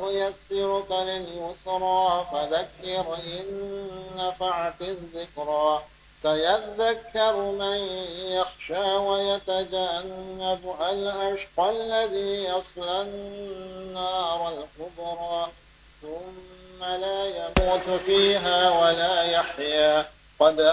ونيسرك لليسرى فذكر إن نفعت الذكرى سيذكر من يخشى ويتجنبها الأشقى الذي يصلى النار الكبرى ثم لا يموت فيها ولا يحيا قد